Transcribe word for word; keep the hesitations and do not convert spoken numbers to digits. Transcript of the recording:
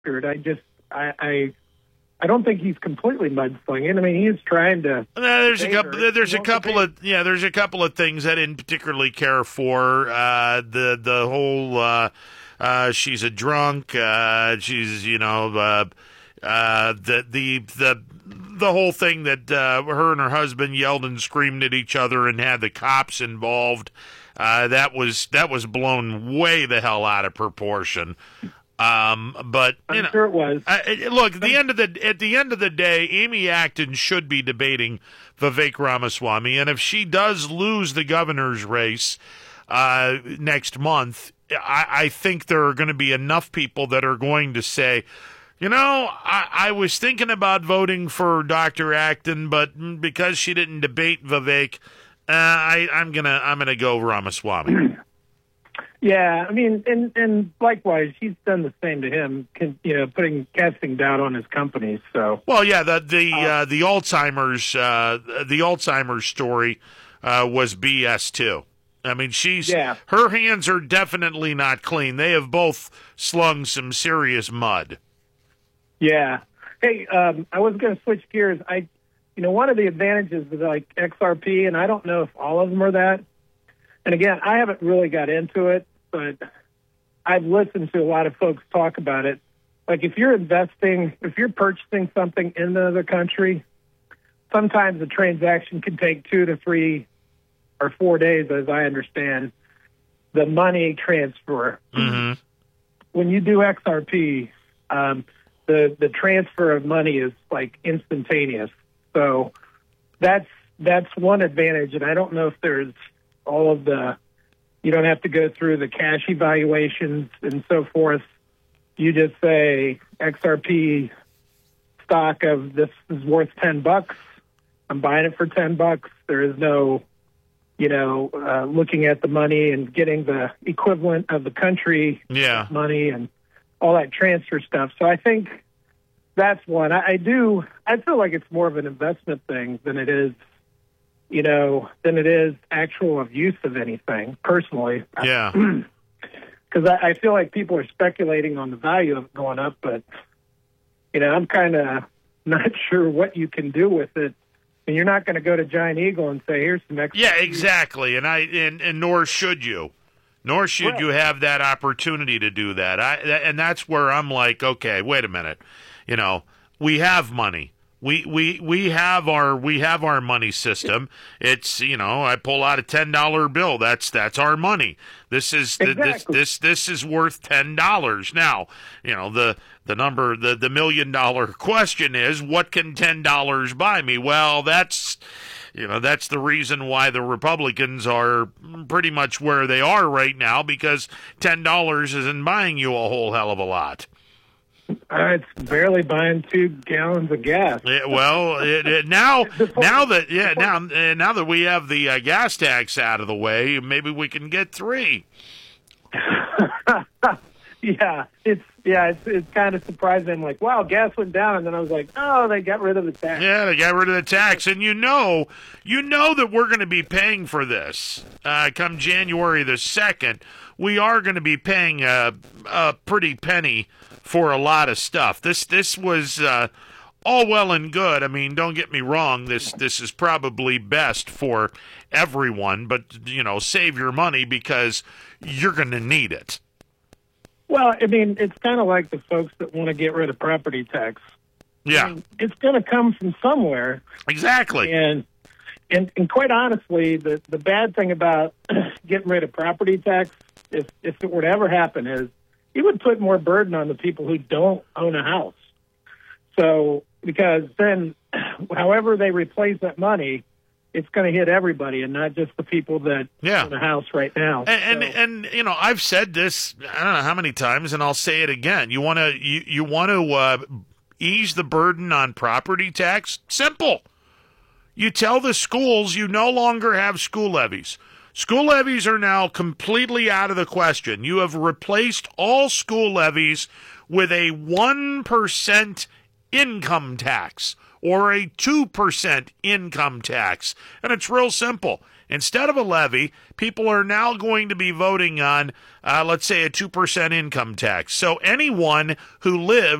record. I just, I, I, I don't think he's completely mudslinging. I mean, he is trying to. Uh, there's a debate couple. her. There's He a won't couple debate. of yeah. There's a couple of things I didn't particularly care for. Uh, the the whole uh, uh, she's a drunk. Uh, she's you know uh, uh, the the the the whole thing that uh, her and her husband yelled and screamed at each other and had the cops involved. Uh, that was that was blown way the hell out of proportion. Um, but you I'm know, sure it was. I, look, at the end of the at the end of the day, Amy Acton should be debating Vivek Ramaswamy, and if she does lose the governor's race uh, next month, I, I think there are going to be enough people that are going to say, you know, I, I was thinking about voting for Doctor Acton, but because she didn't debate Vivek, uh, I, I'm gonna I'm gonna go Ramaswamy. Yeah, I mean, and and likewise, he's done the same to him. Can, you know, putting casting doubt on his companies. So, Well, yeah, the the uh, the Alzheimer's uh, the Alzheimer's story uh, was B S too. I mean, she's Yeah. her hands are definitely not clean. They have both slung some serious mud. yeah. Hey, um, I was going to switch gears. I, you know, one of the advantages of like X R P, and I don't know if all of them are that. And again, I haven't really got into it, but I've listened to a lot of folks talk about it. Like if you're investing, if you're purchasing something in another country, sometimes the transaction can take two to three or four days, as I understand, the money transfer. Mm-hmm. When you do X R P, um, the, the transfer of money is like instantaneous. So that's, that's one advantage. And I don't know if there's all of the, you don't have to go through the cash evaluations and so forth. You just say X R P stock of this is worth ten bucks. I'm buying it for ten bucks. There is no, you know, uh, looking at the money and getting the equivalent of the country Yeah. money and all that transfer stuff. So I think that's one. I, I do, I feel like it's more of an investment thing than it is, you know, than it is actual of use of anything, personally. Yeah. Because I, I feel like people are speculating on the value of it going up, but, you know, I'm kind of not sure what you can do with it. And you're not going to go to Giant Eagle and say, here's some extra. Yeah, exactly. And I and, and nor should you. Nor should Right. you have that opportunity to do that. I and that's where I'm like, okay, wait a minute. You know, we have money. We, we we have our we have our money system. It's, you know, I pull out a ten dollar bill. That's that's our money. This is the, this Exactly. this this is worth ten dollars. Now, you know, the the number the the million dollar question is, what can ten dollars buy me? Well, that's you know, that's the reason why the Republicans are pretty much where they are right now, because ten dollars isn't buying you a whole hell of a lot. Uh, it's barely buying two gallons of gas. Yeah, well, it, it, now, Before- now that yeah, now uh, now that we have the uh, gas tax out of the way, maybe we can get three. Yeah, it's yeah, it's it's kind of surprising. I'm like, wow, gas went down, and then I was like, oh, they got rid of the tax. Yeah, they got rid of the tax, and you know, you know that we're going to be paying for this uh, come January the second. We are going to be paying a, a pretty penny for a lot of stuff. This this was uh, all well and good. I mean, don't get me wrong. This this is probably best for everyone, but you know, save your money because you're going to need it. Well, I mean, it's kind of like the folks that want to get rid of property tax. Yeah, I mean, it's going to come from somewhere, exactly. and and and quite honestly, the the bad thing about getting rid of property tax, if if it were to ever happen, is it would put more burden on the people who don't own a house. So, because then, however they replace that money, it's going to hit everybody and not just the people that Yeah. own a house right now. And, and So- and you know, I've said this I don't know how many times, and I'll say it again. You want to you, you want to uh, ease the burden on property tax? Simple. You tell the schools you no longer have school levies. School levies are now completely out of the question. You have replaced all school levies with a one percent income tax. or a two percent income tax. And it's real simple. Instead of a levy, people are now going to be voting on, uh, let's say, a two percent income tax. So anyone who lives